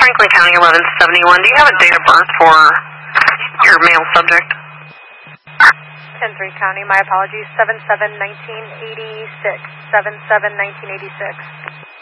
Franklin County, 1171. Do you have a date of birth for your male subject? 10-3 County, my apologies, 7/7/1986. 7/7/1986.